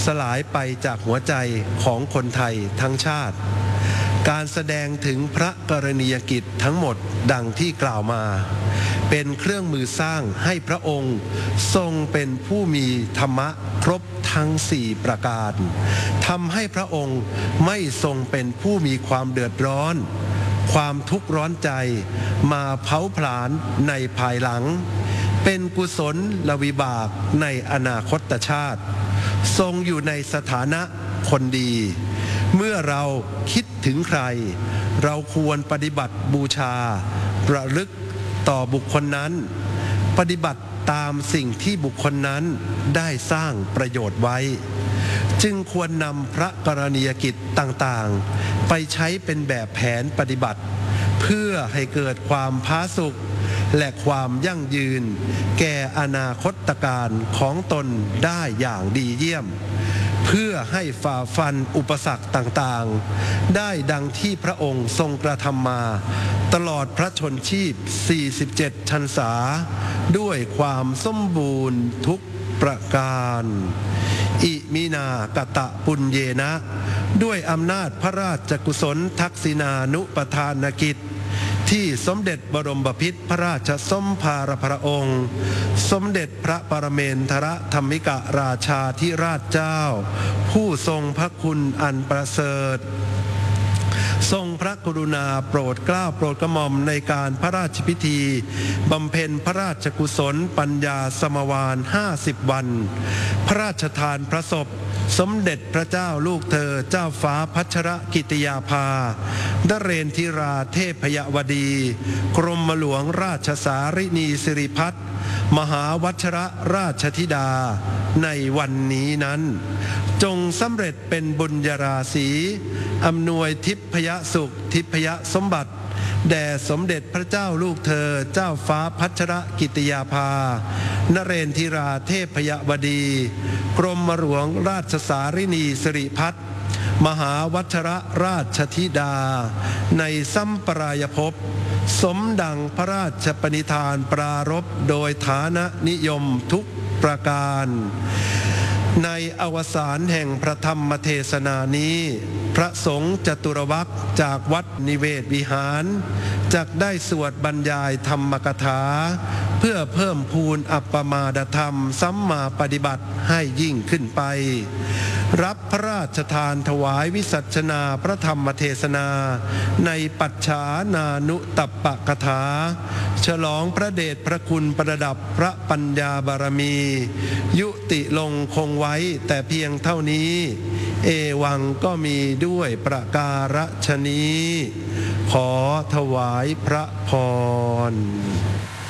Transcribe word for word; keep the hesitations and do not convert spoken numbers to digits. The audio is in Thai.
สลายไปจากหัวใจของคนไทยทั้งชาติการแสดงถึงพระกรณียกิจทั้งหมดดังที่กล่าวมาเป็นเครื่องมือสร้างให้พระองค์ทรงเป็นผู้มีธรรมะครบทั้งสี่ประการทำให้พระองค์ไม่ทรงเป็นผู้มีความเดือดร้อนความทุกข์ร้อนใจมาเผาผลาญในภายหลังเป็นกุศลและวิบากในอนาคตชาติทรงอยู่ในสถานะคนดีเมื่อเราคิดถึงใครเราควรปฏิบัติบูชาระลึกต่อบุคคลนั้นปฏิบัติตามสิ่งที่บุคคลนั้นได้สร้างประโยชน์ไว้จึงควรนำพระกรณียกิจต่างๆไปใช้เป็นแบบแผนปฏิบัติเพื่อให้เกิดความผาสุกและความยั่งยืนแก่อนาคตการของตนได้อย่างดีเยี่ยมเพื่อให้ฝ่าฟันอุปสรรคต่างๆได้ดังที่พระองค์ทรงกระทำมาตลอดพระชนชีพสี่สิบเจ็ดพรรษาด้วยความสมบูรณ์ทุกประการอิมินากตะปุญเยนะด้วยอำนาจพระราชกุศลทักษิณานุปทานกิจที่สมเด็จบรมบพิตรพระราชสมภารพระองค์สมเด็จพระปรเมนทรธรรมิกราชาธิราชเจ้าผู้ทรงพระคุณอันประเสริฐทรงพระกรุณาโปรดเกล้าโปรดกระหม่อมในการพระราชพิธีบำเพ็ญพระราชกุศลปัญญาสมวาลห้าสิบวันพระราชทานพระศพสมเด็จพระเจ้าลูกเธอเจ้าฟ้าพัชรกิติยาภานเรนทิราเทพยวดีกรมหลวงราชสารินีสิริพัฒน์มหาวัชรราชธิดาในวันนี้นั้นจงสำเร็จเป็นบุญญาราศีอำนวยทิพยสุขทิพยสมบัติแด่สมเด็จพระเจ้าลูกเธอเจ้าฟ้าพัชรกิติยาภานเรนทิราเทพยวดีกรมหลวงราชสารินีสิริพัฒน์มหาวัชรราชธิดาในสัมปรายภพสมดังพระราชปณิธานปรารภโดยฐานะนิยมทุกประการในอวสานแห่งพระธรรมเทศนานี้พระสงฆ์จตุรวรรคจากวัดนิเวศวิหารจักได้สวดบรรยายธรรมกถาเพื่อเพิ่มพูนอัปปมาดธรรมสัมมาปฏิบัติให้ยิ่งขึ้นไปรับพระราชทานถวายวิสัชนาพระธรรมเทศนาในปัจฉานานุตัปปกถาฉลองพระเดชพระคุณประดับพระปัญญาบารมียุติลงคงไว้แต่เพียงเท่านี้เอวังก็มีด้วยประการฉนี้ขอถวายพระพร